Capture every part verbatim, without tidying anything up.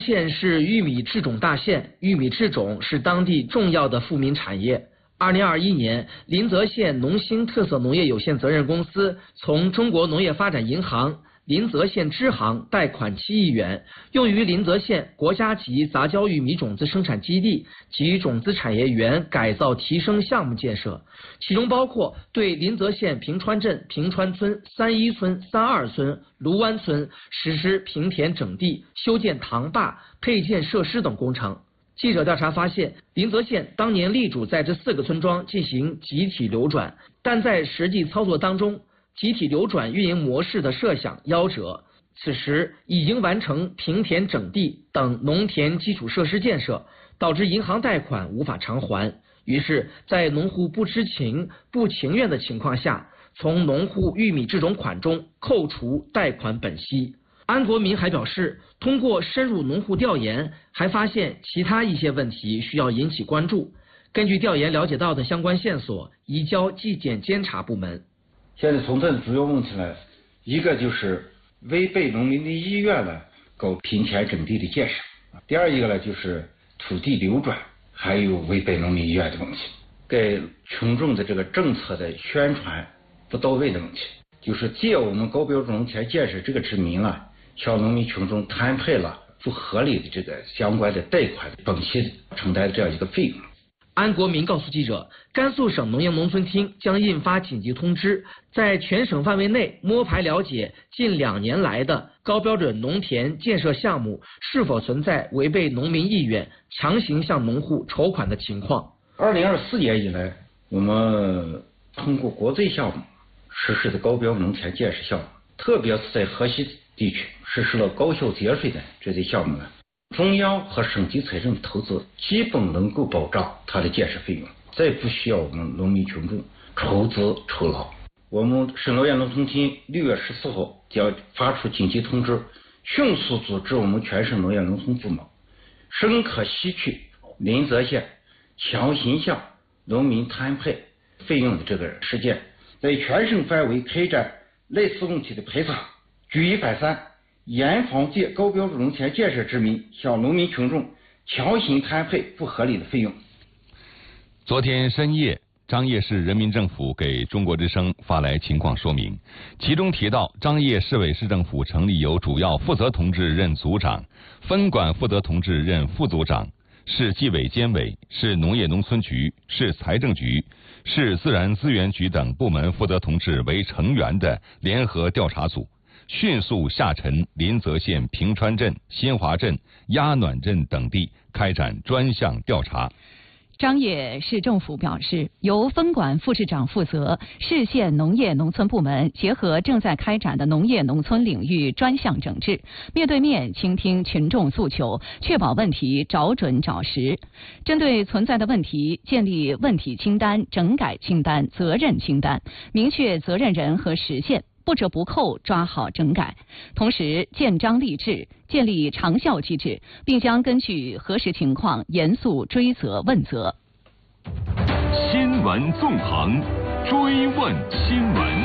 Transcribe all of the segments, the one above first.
县是玉米制种大县，玉米制种是当地重要的富民产业。二零二一年，临泽县农兴特色农业有限责任公司从中国农业发展银行临泽县支行贷款七亿元，用于临泽县国家级杂交玉米种子生产基地及种子产业园改造提升项目建设，其中包括对临泽县平川镇平川村、三一村、三二村、卢湾村实施平田整地、修建塘坝、配建设施等工程。记者调查发现，临泽县当年力主在这四个村庄进行集体流转，但在实际操作当中，集体流转运营模式的设想夭折。此时已经完成平田整地等农田基础设施建设，导致银行贷款无法偿还。于是，在农户不知情、不情愿的情况下，从农户玉米制种款中扣除贷款本息。安国民还表示，通过深入农户调研，还发现其他一些问题需要引起关注。根据调研了解到的相关线索，移交纪检监察部门。 现在存在的主要问题呢，一个就是违背农民的意愿呢，搞平田整地的建设；第二一个呢，就是土地流转，还有违背农民意愿的问题，给群众的这个政策的宣传不到位的问题，就是借我们高标准农田建设这个之名啊，向农民群众摊配了不合理的这个相关的贷款本息承担这样一个费用。 安国民告诉记者，甘肃省农业农村厅将印发紧急通知，在全省范围内摸排了解近两年来的高标准农田建设项目是否存在违背农民意愿、强行向农户筹款的情况。 二零二四年以来，我们通过国税项目实施的高标农田建设项目，特别是在河西地区实施了高效节税的这些项目呢，中央和省级财政投资基本能够保障它的建设费用，再不需要我们农民群众筹资酬劳。我们省农业农村厅六月十四号将发出紧急通知，迅速组织我们全省农业农村部门，深刻吸取临泽县强行向农民摊配费用的这个事件，在全省范围开展类似问题的排查，举一反三，严防借高标准农田建设之名向农民群众强行摊配不合理的费用。 昨天深夜，张掖市人民政府给中国之声发来情况说明，其中提到张掖市委市政府成立由主要负责同志任组长，分管负责同志任副组长，市纪委监委、市农业农村局、市财政局、市自然资源局等部门负责同志为成员的联合调查组，迅速下沉临泽县平川镇、新华镇、鸭暖镇等地，开展专项调查。 张掖市政府表示，由分管副市长负责，市县农业农村部门结合正在开展的农业农村领域专项整治，面对面倾听群众诉求，确保问题找准找实。针对存在的问题，建立问题清单、整改清单、责任清单，明确责任人和时限，不折不扣抓好整改，同时建章立制，建立长效机制，并将根据核实情况严肃追责问责。 新闻纵横，追问新闻。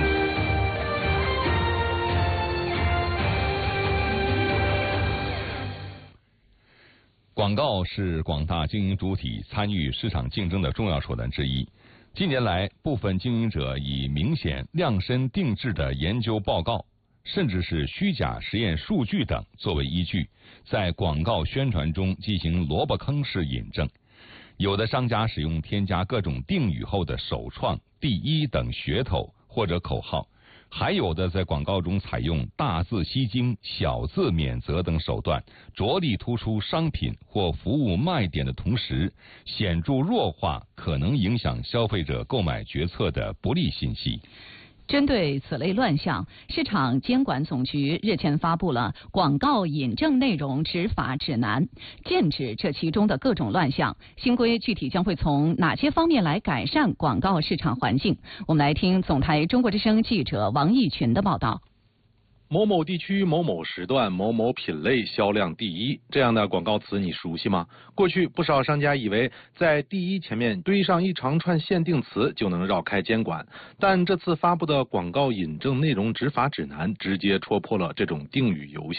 广告是广大经营主体参与市场竞争的重要手段之一。近年来，部分经营者以明显量身定制的研究报告，甚至是虚假实验数据等作为依据，在广告宣传中进行萝卜坑式引证。有的商家使用添加各种定语后的首创、第一等噱头或者口号，还有的在广告中采用大字吸睛、小字免责等手段，着力突出商品或服务卖点的同时，显著弱化可能影响消费者购买决策的不利信息。 针对此类乱象，市场监管总局日前发布了《广告引证内容执法指南》，剑指这其中的各种乱象。新规具体将会从哪些方面来改善广告市场环境？我们来听总台中国之声记者王义群的报道。 某某地区某某时段某某品类销量第一，这样的广告词你熟悉吗？过去不少商家以为在第一前面堆上一长串限定词就能绕开监管，但这次发布的广告引证内容执法指南直接戳破了这种定语游戏。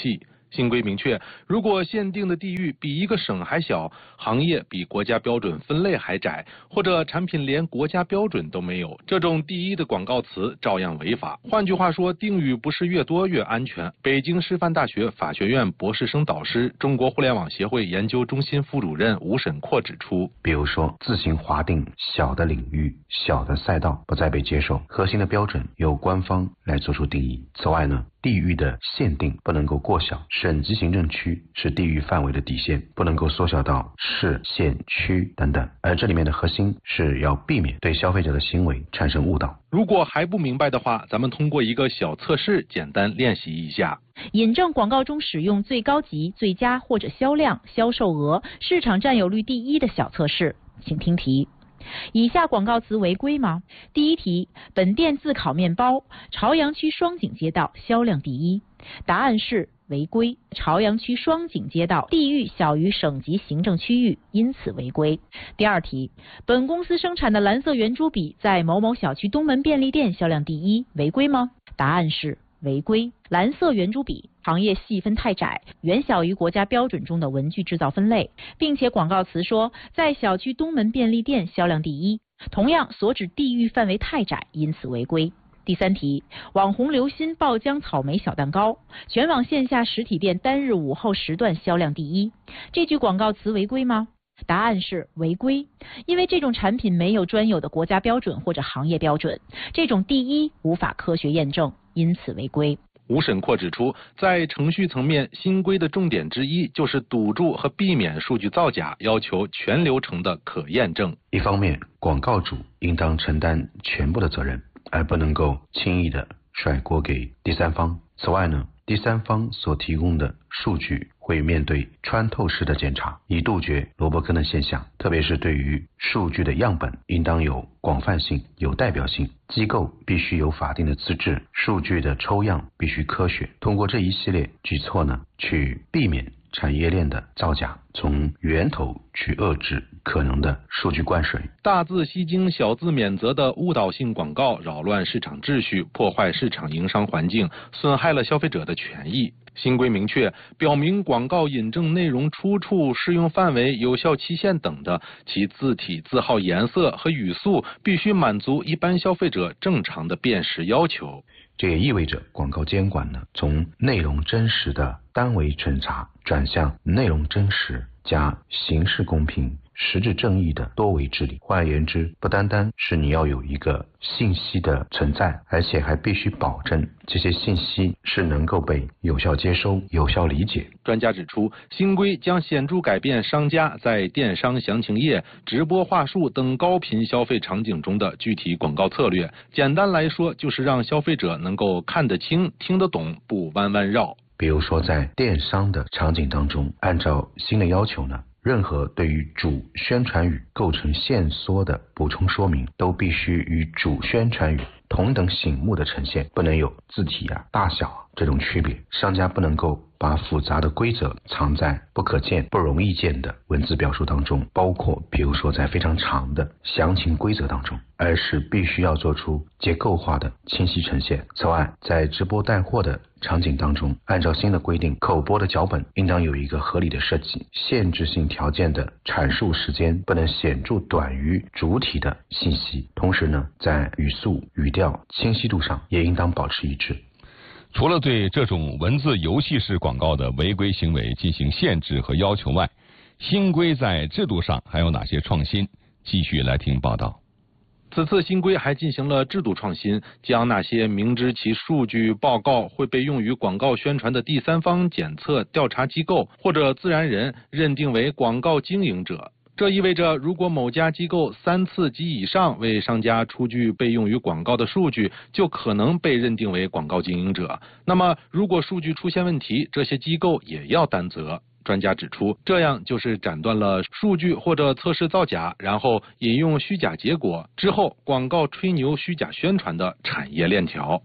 新规明确，如果限定的地域比一个省还小，行业比国家标准分类还窄，或者产品连国家标准都没有，这种第一的广告词照样违法。换句话说，定语不是越多越安全。北京师范大学法学院博士生导师、中国互联网协会研究中心副主任吴沈阔指出， 比如说自行划定小的领域、小的赛道不再被接受，核心的标准由官方来做出定义。此外呢，地域的限定不能够过小，省级行政区是地域范围的底线，不能够缩小到市、县、区等等。而这里面的核心是要避免对消费者的行为产生误导。 如果还不明白的话，咱们通过一个小测试简单练习一下。 引证广告中使用最高级、最佳或者销量、销售额、市场占有率第一的小测试，请听题。以下广告词违规吗？第一题，本店自烤面包，朝阳区双井街道销量第一。答案是违规。朝阳区双井街道地域小于省级行政区域，因此违规。第二题，本公司生产的蓝色圆珠笔在某某小区东门便利店销量第一，违规吗？答案是违规。蓝色圆珠笔行业细分太窄，远小于国家标准中的文具制造分类，并且广告词说在小区东门便利店销量第一，同样所指地域范围太窄，因此违规。第三题，网红刘鑫爆浆草莓小蛋糕，全网线下实体店单日午后时段销量第一，这句广告词违规吗？答案是违规，因为这种产品没有专有的国家标准或者行业标准，这种第一无法科学验证，因此违规。 吴沈阔指出，在程序层面，新规的重点之一就是堵住和避免数据造假，要求全流程的可验证。 一方面，广告主应当承担全部的责任，而不能够轻易的甩锅给第三方。此外呢，第三方所提供的数据会面对穿透式的检查，以杜绝萝卜坑的现象。特别是对于数据的样本，应当有广泛性、有代表性，机构必须有法定的资质，数据的抽样必须科学。通过这一系列举措呢，去避免产业链的造假，从源头去遏制可能的数据灌水。 大字吸睛、小字免责的误导性广告扰乱市场秩序，破坏市场营商环境，损害了消费者的权益。新规明确，表明广告引证内容出处、适用范围、有效期限等的，其字体、字号颜色和语速必须满足一般消费者正常的辨识要求。 这也意味着广告监管呢，从内容真实的单维审查转向内容真实加形式公平、实质正义的多维治理。换而言之，不单单是你要有一个信息的存在，而且还必须保证这些信息是能够被有效接收、有效理解。 专家指出，新规将显著改变商家在电商详情页、直播话术等高频消费场景中的具体广告策略。简单来说，就是让消费者能够看得清、听得懂，不弯弯绕。 比如说在电商的场景当中，按照新的要求呢，任何对于主宣传语构成限缩的补充说明，都必须与主宣传语同等醒目的呈现，不能有字体啊、大小啊这种区别。商家不能够把复杂的规则藏在不可见、不容易见的文字表述当中，包括比如说在非常长的详情规则当中，而是必须要做出结构化的清晰呈现。此外，在直播带货的场景当中，按照新的规定，口播的脚本应当有一个合理的设计，限制性条件的阐述时间不能显著短于主体的信息。同时呢，在语速、语调、清晰度上也应当保持一致。 除了对这种文字游戏式广告的违规行为进行限制和要求外，新规在制度上还有哪些创新？继续来听报道。 此次新规还进行了制度创新，将那些明知其数据报告会被用于广告宣传的第三方检测调查机构或者自然人认定为广告经营者。这意味着，如果某家机构三次及以上为商家出具被用于广告的数据，就可能被认定为广告经营者。那么，如果数据出现问题，这些机构也要担责。专家指出，这样就是斩断了数据或者测试造假，然后引用虚假结果之后广告吹牛虚假宣传的产业链条。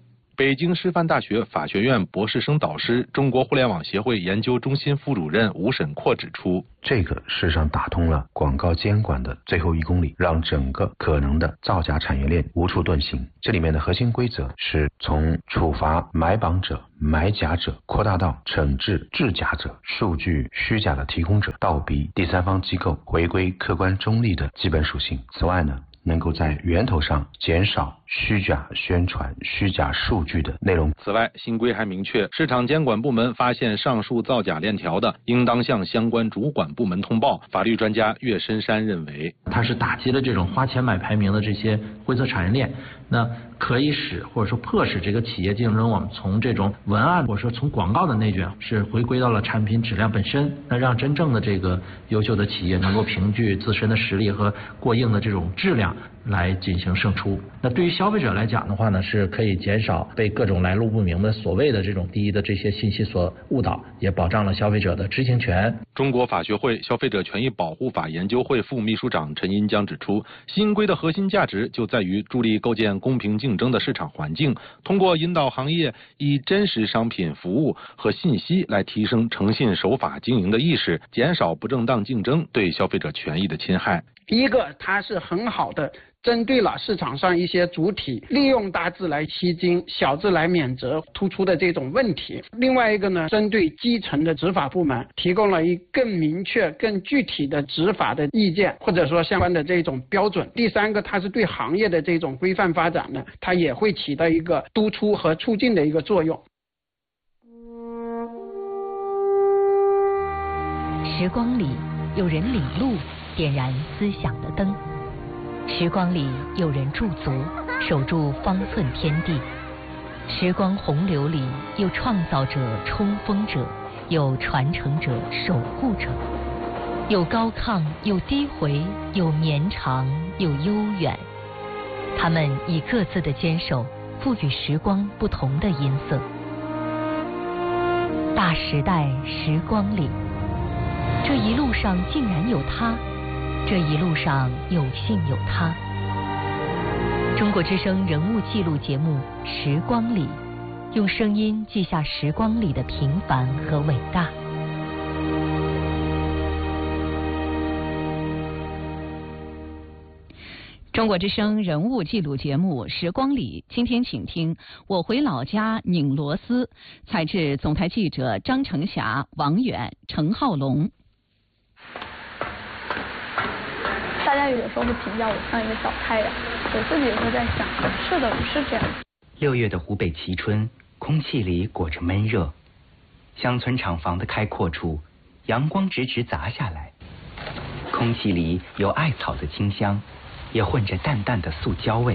北京师范大学法学院博士生导师、中国互联网协会研究中心副主任吴沈阔指出， 这个事实上打通了广告监管的最后一公里，让整个可能的造假产业链无处遁形。这里面的核心规则是从处罚买榜者、买假者扩大到惩治制假者、数据虚假的提供者，倒逼第三方机构回归客观中立的基本属性。此外呢，能够在源头上减少虚假宣传、虚假数据的内容。 此外，新规还明确，市场监管部门发现上述造假链条的，应当向相关主管部门通报。法律专家岳深山认为， 它是打击了这种花钱买排名的这些灰色产业链，那可以使或者说迫使这个企业竞争，我们从这种文案或者说从广告的内卷，是回归到了产品质量本身，那让真正的这个优秀的企业能够凭据自身的实力和过硬的这种质量来进行胜出。那对于消费者来讲的话呢，是可以减少被各种来路不明的所谓的这种低的这些信息所误导，也保障了消费者的知情权。 中国法学会消费者权益保护法研究会副秘书长陈银江指出，新规的核心价值就在于助力构建公平竞争的市场环境，通过引导行业以真实商品、服务和信息来提升诚信守法经营的意识，减少不正当竞争对消费者权益的侵害。 第一个，它是很好的针对了市场上一些主体利用大字来吸金、小字来免责突出的这种问题。另外一个呢，针对基层的执法部门提供了一更明确、更具体的执法的意见，或者说相关的这种标准。第三个，它是对行业的这种规范发展呢，它也会起到一个督促和促进的一个作用。 时光里有人领路，点燃思想的灯。时光里有人驻足，守住方寸天地。时光洪流里有创造者、冲锋者，有传承者、守护者，有高亢，有低回，有绵长，有悠远。他们以各自的坚守，赋予时光不同的音色。大时代时光里，这一路上竟然有他，这一路上有幸有他。中国之声人物记录节目《时光里》，用声音记下时光里的平凡和伟大。 中国之声人物记录节目《时光里》，今天请听我回老家拧螺丝，采制总台记者张成霞、王远、程浩龙。 大家有的时候会评价我像一个小太阳，我自己也会在想，是的，是这样。 六月的湖北蕲春，空气里裹着闷热，乡村厂房的开阔处，阳光直直砸下来，空气里有艾草的清香，也混着淡淡的塑胶味。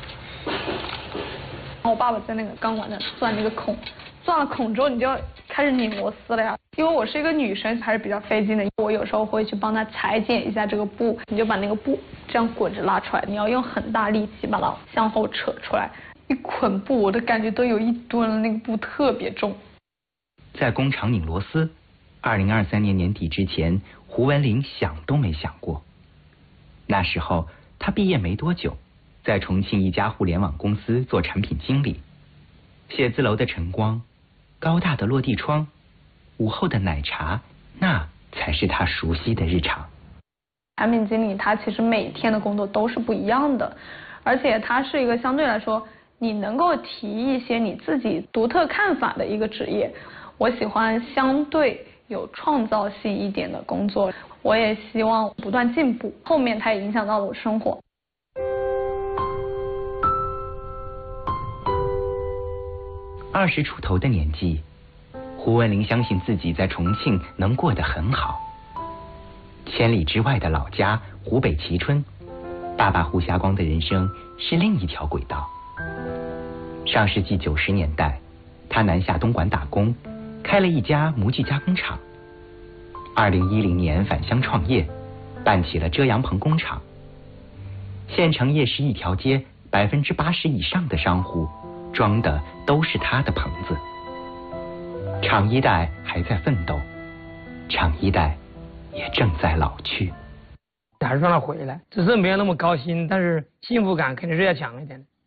我爸爸在那个钢管那钻那个孔，钻了孔之后，你就要开始拧螺丝了呀。因为我是一个女生，还是比较费劲的。我有时候会去帮他裁剪一下这个布，你就把那个布这样滚着拉出来，你要用很大力气把它向后扯出来。一捆布，我的感觉都有一吨了，那个布特别重。 在工厂拧螺丝，二零二三年年底之前，胡文林想都没想过。那时候他毕业没多久，在重庆一家互联网公司做产品经理。写字楼的晨光，高大的落地窗，午后的奶茶，那才是他熟悉的日常。 产品经理他其实每天的工作都是不一样的，而且他是一个相对来说你能够提一些你自己独特看法的一个职业。我喜欢相对有创造性一点的工作，我也希望不断进步，后面它也影响到了我生活。 二十出头的年纪，胡文林相信自己在重庆能过得很好。千里之外的老家湖北蕲春，爸爸胡霞光的人生是另一条轨道。上世纪九十年代，他南下东莞打工，开了一家模具加工厂。二零一零年返乡创业，办起了遮阳棚工厂。县城夜市一条街，百分之八十以上的商户装的都是他的棚子。厂一代还在奋斗，厂一代也正在老去。 还是让他回来，只是没有那么高薪，但是幸福感肯定是要强一点的。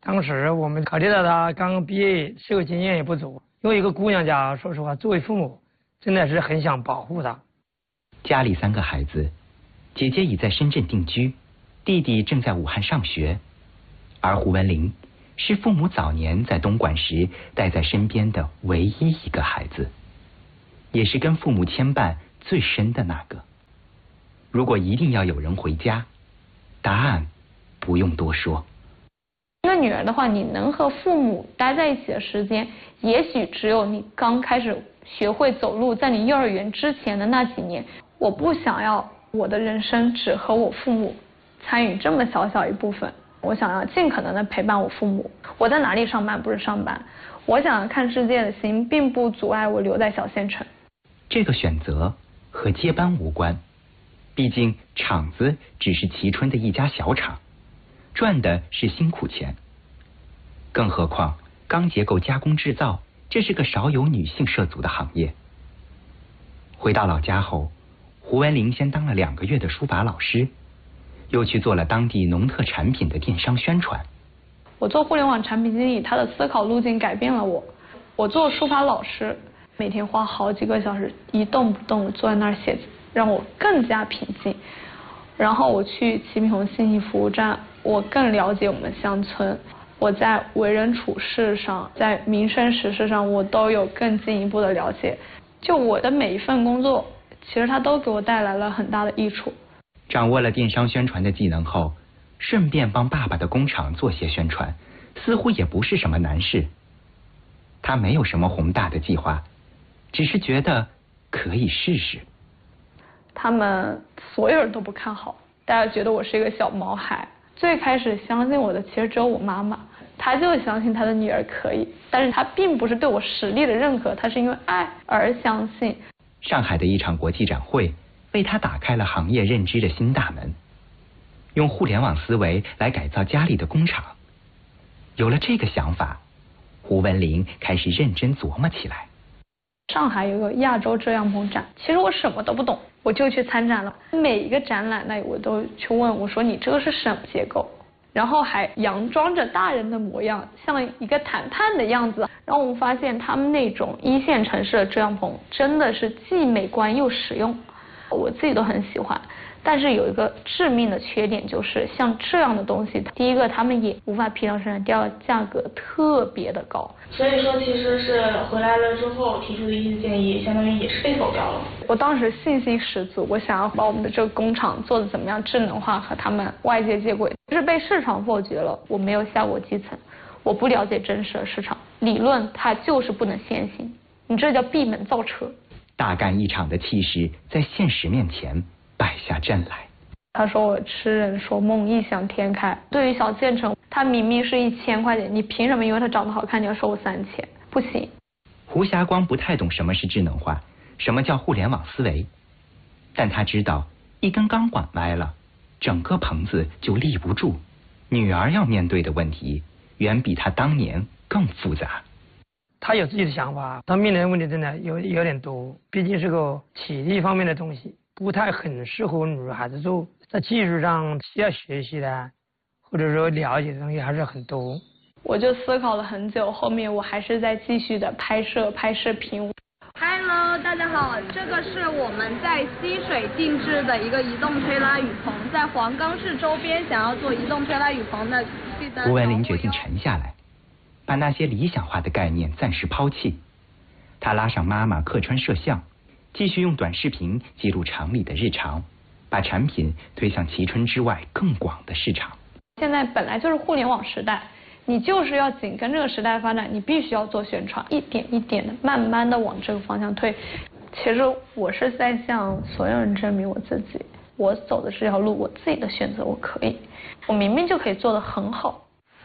当时我们考虑到他刚刚毕业，社会经验也不足，因为一个姑娘家，说实话，作为父母，真的是很想保护她。 家里三个孩子，姐姐已在深圳定居，弟弟正在武汉上学，而胡文林是父母早年在东莞时带在身边的唯一一个孩子，也是跟父母牵绊最深的那个。如果一定要有人回家，答案不用多说。 一个女儿的话，你能和父母待在一起的时间，也许只有你刚开始学会走路，在你幼儿园之前的那几年。我不想要我的人生只和我父母参与这么小小一部分，我想要尽可能的陪伴我父母。我在哪里上班不是上班，我想要看世界的心并不阻碍我留在小县城。 这个选择和接班无关，毕竟厂子只是蕲春的一家小厂，赚的是辛苦钱。更何况钢结构加工制造，这是个少有女性涉足的行业。回到老家后，胡文林先当了两个月的书法老师，又去做了当地农特产品的电商宣传。 我做互联网产品经理，他的思考路径改变了我。我做书法老师，每天花好几个小时一动不动坐在那儿写字，让我更加平静。然后我去齐平红信息服务站，我更了解我们乡村。我在为人处事上，在民生实事上，我都有更进一步的了解。就我的每一份工作，其实它都给我带来了很大的益处。 掌握了电商宣传的技能后，顺便帮爸爸的工厂做些宣传，似乎也不是什么难事。他没有什么宏大的计划，只是觉得可以试试。 他们所有人都不看好，大家觉得我是一个小毛孩。最开始相信我的其实只有我妈妈，她就相信她的女儿可以，但是她并不是对我实力的认可，她是因为爱而相信。 上海的一场国际展会为他打开了行业认知的新大门，用互联网思维来改造家里的工厂。有了这个想法，胡文林开始认真琢磨起来。 上海有个亚洲遮阳棚展，其实我什么都不懂，我就去参展了。每一个展览那我都去问，我说你这个是什么结构？然后还佯装着大人的模样，像一个谈判的样子。然后我们发现他们那种一线城市的遮阳棚真的是既美观又实用，我自己都很喜欢。但是有一个致命的缺点，就是像这样的东西，第一个他们也无法批量生产，第二个价格特别的高。 所以说其实是回来了之后提出的一些建议，相当于也是被否掉了。 我当时信心十足，我想要把我们的这个工厂做的怎么样智能化，和他们外界接轨，就是被市场否决了。我没有下过基层，我不了解真实的市场，理论它就是不能先行，你这叫闭门造车。 大干一场的气势在现实面前败下阵来。 他说我痴人说梦，异想天开。对于小县城，他明明是一千块钱，你凭什么因为他长得好看你要收我三千？不行。 胡霞光不太懂什么是智能化，什么叫互联网思维，但他知道一根钢管歪了，整个棚子就立不住。女儿要面对的问题远比他当年更复杂。 他有自己的想法，他面临的问题真的有有点多，毕竟是个体力方面的东西，不太很适合女孩子做。在技术上需要学习的，或者说了解的东西还是很多。 我就思考了很久，后面我还是在继续的拍摄拍视频。 Hello， 大家好，这个是我们在溪水定制的一个移动推拉雨棚，在黄冈市周边想要做移动推拉雨棚的，记得。 胡文林决定沉下来，把那些理想化的概念暂时抛弃。他拉上妈妈客串摄像，继续用短视频记录厂里的日常，把产品推向蕲春之外更广的市场。 现在本来就是互联网时代，你就是要紧跟这个时代发展，你必须要做宣传，一点一点的慢慢的往这个方向推。其实我是在向所有人证明我自己，我走的这条路，我自己的选择我可以，我明明就可以做得很好。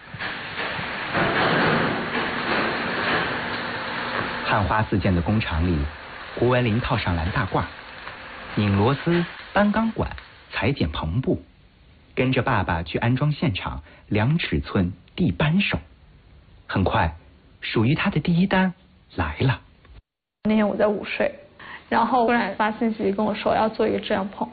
汉花四溅的工厂里，胡文林套上蓝大褂，拧螺丝、搬钢管、裁剪棚布，跟着爸爸去安装现场量尺寸、递扳手。很快，属于他的第一单来了。那天我在午睡，然后突然发信息跟我说要做一个遮阳棚，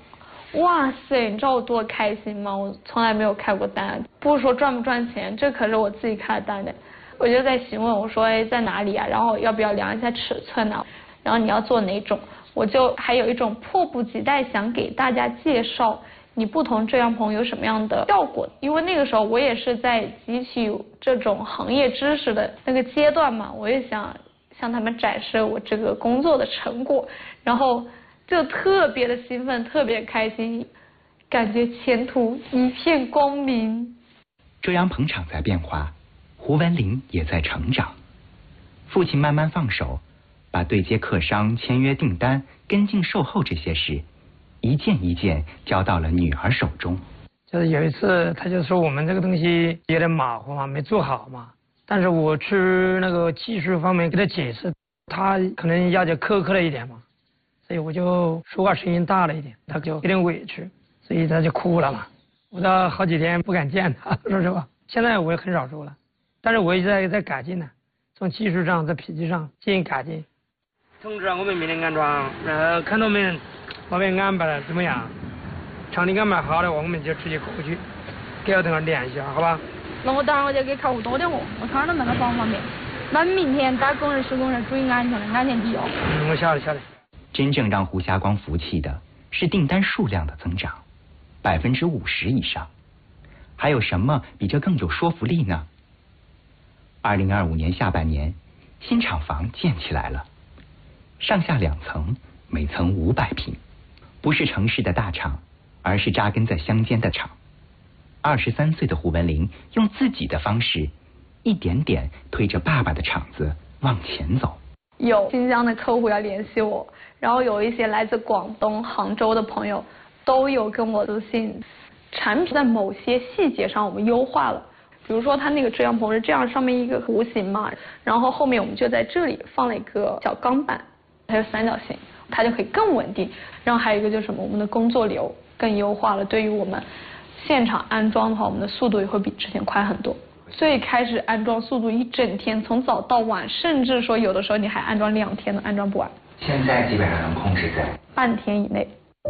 哇塞，你知道我多开心吗？我从来没有开过单，不是说赚不赚钱，这可是我自己开的单的。我就在询问我说，哎，在哪里啊？然后要不要量一下尺寸呢、啊？然后你要做哪种？我就还有一种迫不及待想给大家介绍你不同遮阳棚有什么样的效果，因为那个时候我也是在汲取这种行业知识的那个阶段嘛，我也想向他们展示我这个工作的成果，然后就特别的兴奋，特别开心，感觉前途一片光明。 遮阳棚厂在变化，胡文林也在成长。父亲慢慢放手，把对接客商、签约订单、跟进售后这些事一件一件交到了女儿手中。 就是有一次他就说我们这个东西有点马虎嘛，没做好嘛，但是我去那个技术方面给他解释，他可能要求苛刻了一点嘛，所以我就说话声音大了一点，他就有点委屈，所以他就哭了嘛。我到好几天不敢见他，说实话。现在我也很少说了，但是我一直在在改进呢，从技术上在脾气上进行改进。通知我们明天安装，然后看到我们那边安排的怎么样，场地安排好的话，我们就直接过去，给我等会联系下，好吧？ 那我等会儿我就给客户多点货，我看到那个方方面。那明天打工人、施工人注意安全的，安全第一哦。 嗯，我晓得晓得。 真正让胡霞光服气的是订单数量的增长，百分之五十以上。还有什么比这更有说服力呢？二零二五年下半年，新厂房建起来了，上下两层，每层五百平，不是城市的大厂，而是扎根在乡间的厂。二十三岁的胡文林用自己的方式，一点点推着爸爸的厂子往前走。 有新疆的客户要联系我，然后有一些来自广东、杭州的朋友都有跟我私信。产品在某些细节上我们优化了，比如说它那个遮阳棚是这样，上面一个弧形嘛，然后后面我们就在这里放了一个小钢板，它是三角形，它就可以更稳定。然后还有一个就是什么，我们的工作流更优化了，对于我们现场安装的话，我们的速度也会比之前快很多。最开始安装速度一整天，从早到晚，甚至说有的时候你还安装两天都安装不完。 现在基本上能控制在半天以内。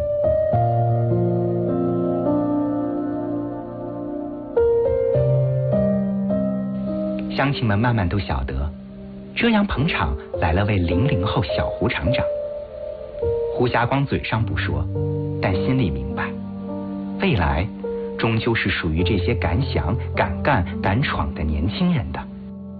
乡亲们慢慢都晓得，遮阳棚厂来了位零零后小胡厂长。胡霞光嘴上不说，但心里明白，未来终究是属于这些敢想、敢干、敢闯的年轻人的。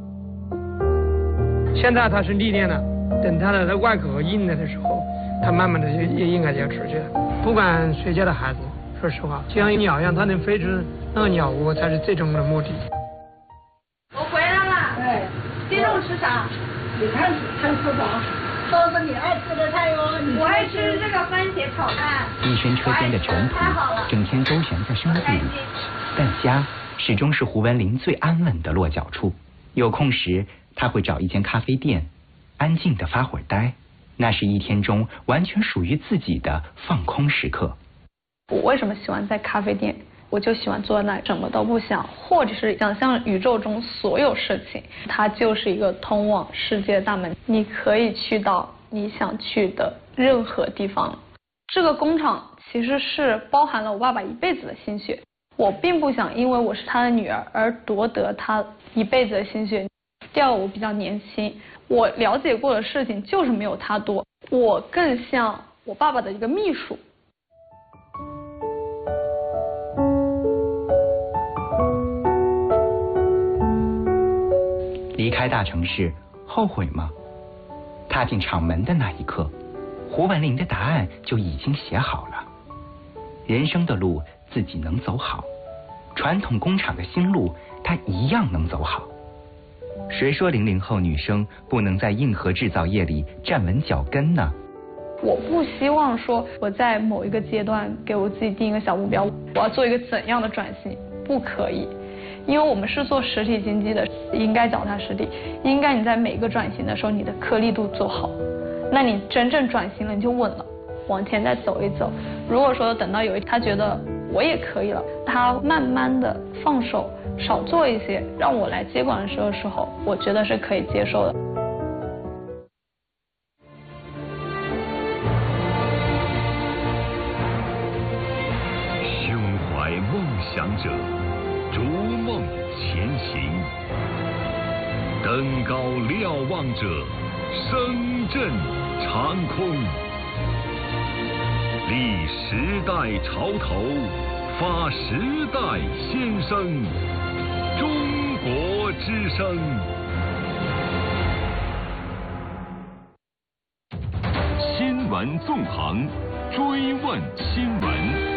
现在他是历练了，等他的外壳硬了的时候，他慢慢的就也应该就要出去了。不管谁家的孩子，说实话，就像鸟一样，它能飞出那个鸟窝才是最终的目的。 我回来了。哎，今中午吃啥？ 你看看吃啥？都是你爱吃的菜哟。 我爱吃这个番茄炒蛋。 一身车间的陈皮整天周旋在生活里，但家始终是胡文林最安稳的落脚处。有空时，他会找一间咖啡店，安静的发会儿呆，那是一天中完全属于自己的放空时刻。 我为什么喜欢在咖啡店？我就喜欢坐在那里什么都不想，或者是想象宇宙中所有事情，它就是一个通往世界的大门，你可以去到你想去的任何地方。这个工厂其实是包含了我爸爸一辈子的心血，我并不想因为我是他的女儿而夺得他一辈子的心血。第二，我比较年轻，我了解过的事情就是没有他多，我更像我爸爸的一个秘书。 离开大城市，后悔吗？踏进厂门的那一刻，胡文林的答案就已经写好了。人生的路自己能走好，传统工厂的新路他一样能走好。谁说零零后女生不能在硬核制造业里站稳脚跟呢？ 我不希望说我在某一个阶段给我自己定一个小目标，我要做一个怎样的转型，不可以。因为我们是做实体经济的，应该脚踏实地，应该你在每个转型的时候，你的颗粒度做好，那你真正转型了，你就稳了，往前再走一走。如果说等到有一天他觉得我也可以了，他慢慢的放手，少做一些，让我来接管的时候时候，我觉得是可以接受的。 想者，逐梦前行；登高瞭望者，声震长空。立时代潮头，发时代先声。中国之声。新闻纵横，追问新闻。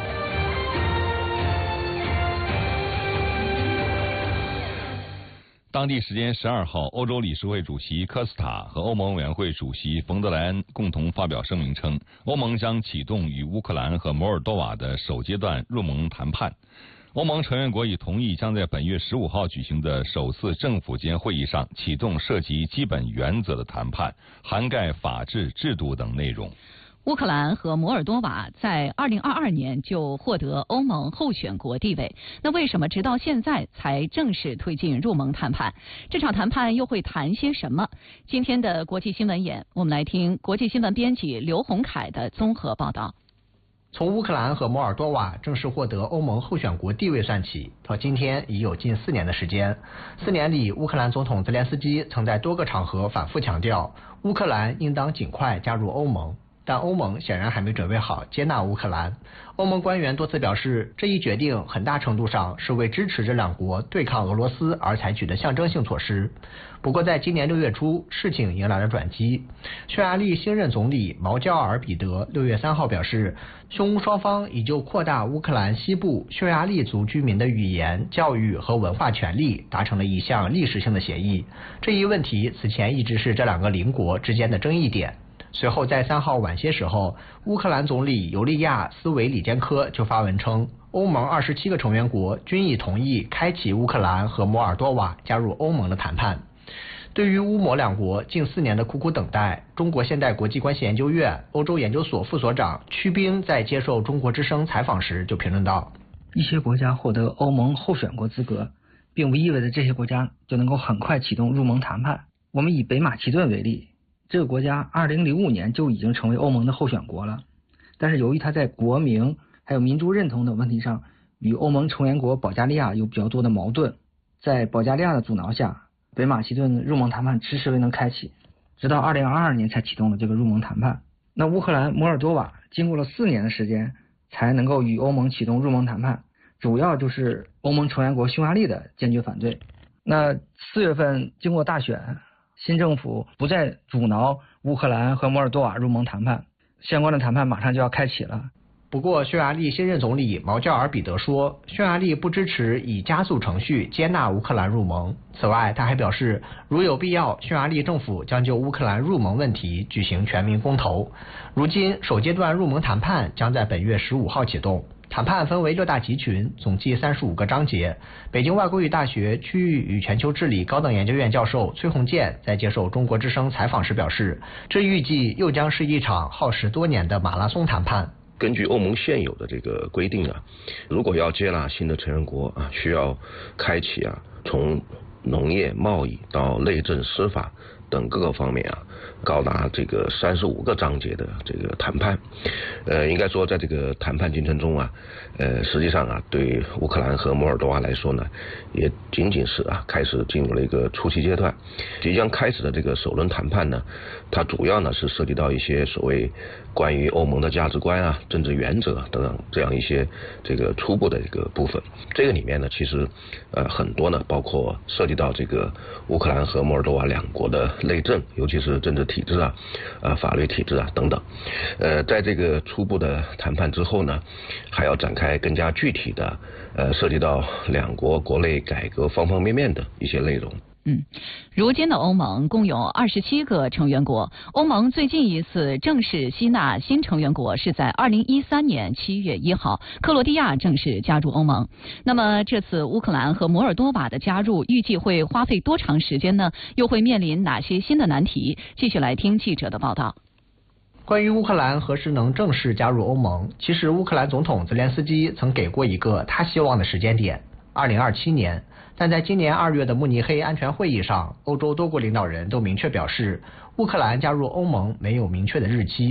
当地时间十二号，欧洲理事会主席科斯塔和欧盟委员会主席冯德莱恩共同发表声明称，欧盟将启动与乌克兰和摩尔多瓦的首阶段入盟谈判。欧盟成员国已同意将在本月十五号举行的首次政府间会议上启动涉及基本原则的谈判，涵盖法治、制度等内容。 乌克兰和摩尔多瓦在二零二二年就获得欧盟候选国地位，那为什么直到现在才正式推进入盟谈判？这场谈判又会谈些什么？今天的国际新闻眼，我们来听国际新闻编辑刘洪凯的综合报道。 从乌克兰和摩尔多瓦正式获得欧盟候选国地位算起，到今天已有近四年的时间。四年里，乌克兰总统泽连斯基曾在多个场合反复强调，乌克兰应当尽快加入欧盟。但欧盟显然还没准备好接纳乌克兰。欧盟官员多次表示，这一决定很大程度上是为支持这两国对抗俄罗斯而采取的象征性措施。不过在今年六月初，事情迎来了转机。匈牙利新任总理毛焦尔彼得六月三号表示，匈乌双方已就扩大乌克兰西部匈牙利族居民的语言、教育和文化权利达成了一项历史性的协议。这一问题此前一直是这两个邻国之间的争议点。随后在三号晚些时候，乌克兰总理尤利亚斯维里坚科就发文称，欧盟二十七个成员国均已同意开启乌克兰和摩尔多瓦加入欧盟的谈判。对于乌摩两国近四年的苦苦等待，中国现代国际关系研究院欧洲研究所副所长曲冰在接受中国之声采访时就评论道， 一些国家获得欧盟候选国资格，并不意味着这些国家就能够很快启动入盟谈判。我们以北马其顿为例，这个国家二零零五年就已经成为欧盟的候选国了，但是由于它在国名还有民族认同等问题上与欧盟成员国保加利亚有比较多的矛盾，在保加利亚的阻挠下，北马其顿入盟谈判迟迟未能开启，直到二零二二年才启动了这个入盟谈判。那乌克兰、摩尔多瓦经过了四年的时间才能够与欧盟启动入盟谈判，主要就是欧盟成员国匈牙利的坚决反对。那四月份经过大选，新政府不再阻挠乌克兰和摩尔多瓦入盟谈判，相关的谈判马上就要开启了。 不过，匈牙利新任总理毛焦尔彼得说，匈牙利不支持以加速程序接纳乌克兰入盟。此外，他还表示，如有必要，匈牙利政府将就乌克兰入盟问题举行全民公投。如今，首阶段入盟谈判将在本月十五号启动。谈判分为六大集群，总计三十五个章节。北京外国语大学区域与全球治理高等研究院教授崔洪建在接受中国之声采访时表示，这预计又将是一场耗时多年的马拉松谈判。 根据欧盟现有的这个规定啊，如果要接纳新的成员国啊，需要开启啊从农业、贸易到内政、司法等各个方面啊，高达这个三十五个章节的这个谈判。呃，应该说在这个谈判进程中啊，呃，实际上啊，对乌克兰和摩尔多瓦来说呢，也仅仅是啊开始进入了一个初期阶段。即将开始的这个首轮谈判呢，它主要呢是涉及到一些所谓关于欧盟的价值观啊、政治原则等等这样一些这个初步的一个部分。这个里面呢，其实呃很多呢，包括涉及到这个乌克兰和摩尔多瓦两国的内政，尤其是政治体制啊、啊法律体制啊等等。呃，在这个初步的谈判之后呢，还要展开更加具体的呃涉及到两国国内改革方方面面的一些内容。 嗯，如今的欧盟共有二十七个成员国。欧盟最近一次正式吸纳新成员国是在二零一三年七月一号，克罗地亚正式加入欧盟。那么这次乌克兰和摩尔多瓦的加入，预计会花费多长时间呢？又会面临哪些新的难题？继续来听记者的报道。 关于乌克兰何时能正式加入欧盟，其实乌克兰总统泽连斯基曾给过一个他希望的时间点，二零二七年。但在今年二月的慕尼黑安全会议上，欧洲多国领导人都明确表示，乌克兰加入欧盟没有明确的日期。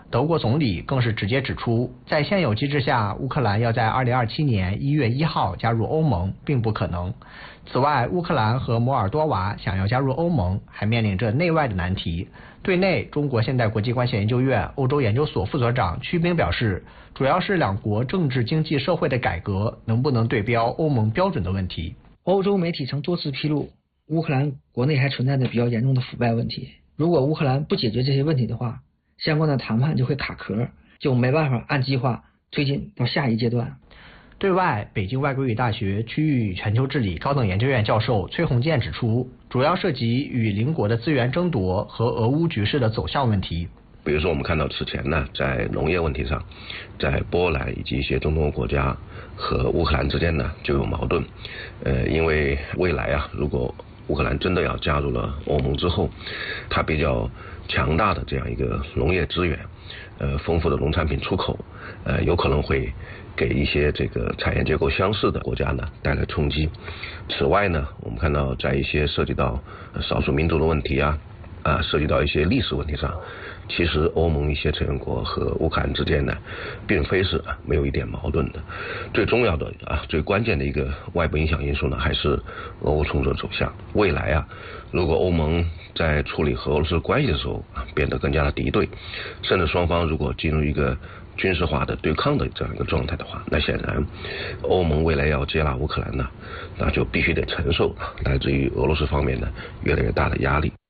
德国总理更是直接指出，在现有机制下，乌克兰要在二零二七年一月一号加入欧盟并不可能。此外，乌克兰和摩尔多瓦想要加入欧盟，还面临着内外的难题。对内，中国现代国际关系研究院欧洲研究所副所长曲斌表示，主要是两国政治、经济、社会的改革能不能对标欧盟标准的问题。 欧洲媒体曾多次披露，乌克兰国内还存在着比较严重的腐败问题。如果乌克兰不解决这些问题的话，相关的谈判就会卡壳，就没办法按计划推进到下一阶段。 对外，北京外国语大学区域与全球治理高等研究院教授崔洪建指出，主要涉及与邻国的资源争夺和俄乌局势的走向问题。 比如说，我们看到此前呢，在农业问题上，在波兰以及一些中东国家和乌克兰之间呢就有矛盾。呃，因为未来啊，如果乌克兰真的要加入了欧盟之后，它比较强大的这样一个农业资源，呃，丰富的农产品出口，呃，有可能会给一些这个产业结构相似的国家呢带来冲击。此外呢，我们看到在一些涉及到少数民族的问题啊，啊，涉及到一些历史问题上，其实欧盟一些成员国和乌克兰之间呢，并非是没有一点矛盾的。最重要的啊，最关键的一个外部影响因素呢，还是俄乌冲突走向。未来啊，如果欧盟在处理和俄罗斯关系的时候啊，变得更加的敌对，甚至双方如果进入一个军事化的对抗的这样一个状态的话，那显然欧盟未来要接纳乌克兰呢，那就必须得承受来自于俄罗斯方面呢越来越大的压力。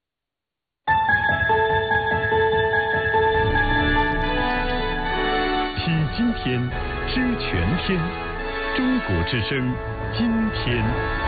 体今天，知全天，中国之声，今天。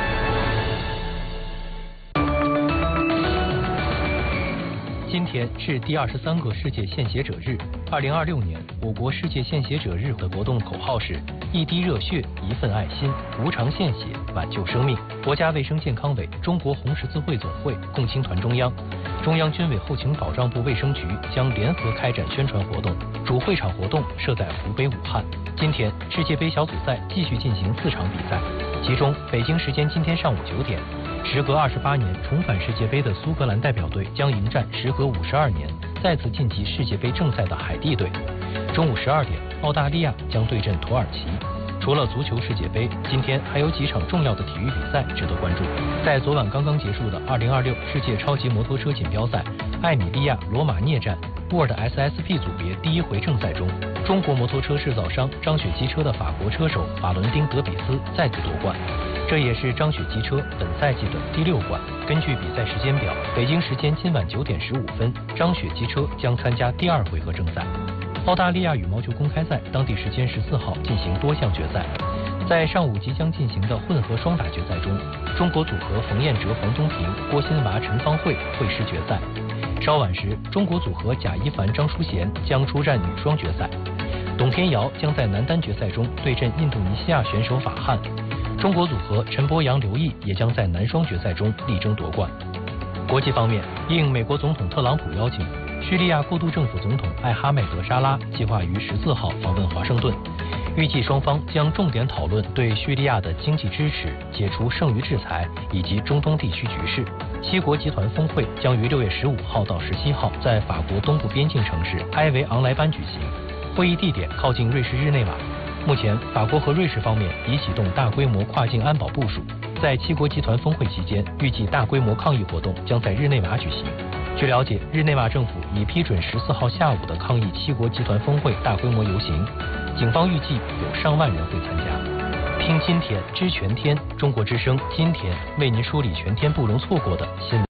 今天是第二十三个世界献血者日。二零二六年，我国世界献血者日的活动口号是“一滴热血，一份爱心，无偿献血，挽救生命”。国家卫生健康委、中国红十字会总会共青团中央、中央军委后勤保障部卫生局将联合开展宣传活动。主会场活动设在湖北武汉。今天，世界杯小组赛继续进行四场比赛，其中北京时间今天上午九点。时隔二十八年重返世界杯的苏格兰代表队将迎战时隔五十二年再次晋级世界杯正赛的海地队。中午十二点，澳大利亚将对阵土耳其。除了足球世界杯，今天还有几场重要的体育比赛值得关注。在昨晚刚刚结束的二零二六世界超级摩托车锦标赛艾米利亚罗马涅站 World S S P 组别第一回正赛中，中国摩托车制造商张雪机车的法国车手法伦丁德比斯再次夺冠。这也是张雪机车本赛季的第六冠。根据比赛时间表，北京时间今晚九点十五分，张雪机车将参加第二回合正赛。澳大利亚羽毛球公开赛当地时间十四号进行多项决赛。在上午即将进行的混合双打决赛中，中国组合冯彦哲、黄东萍、郭欣娃、陈芳慧会师决赛。稍晚时，中国组合贾一凡、张淑娴将出战女双决赛。董天瑶将在男单决赛中对阵印度尼西亚选手法汉。中国组合陈柏阳、刘毅也将在男双决赛中力争夺冠。国际方面，应美国总统特朗普邀请，叙利亚过渡政府总统艾哈迈德·沙拉计划于十四号访问华盛顿，预计双方将重点讨论对叙利亚的经济支持、解除剩余制裁以及中东地区局势。七国集团峰会将于六月十五号到十七号在法国东部边境城市埃维昂莱班举行，会议地点靠近瑞士日内瓦。目前，法国和瑞士方面已启动大规模跨境安保部署。在七国集团峰会期间，预计大规模抗议活动将在日内瓦举行。据了解，日内瓦政府已批准十四号下午的抗议七国集团峰会大规模游行，警方预计有上万人会参加。听今天知全天，中国之声今天为您梳理全天不容错过的新闻。